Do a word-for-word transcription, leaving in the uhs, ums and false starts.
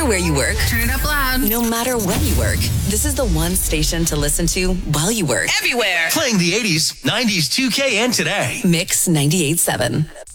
where you work, Turn it up loud. no matter when you work, this is the one station to listen to while you work. Everywhere. Playing the eighties, nineties, two K, and today. Mix ninety-eight point seven.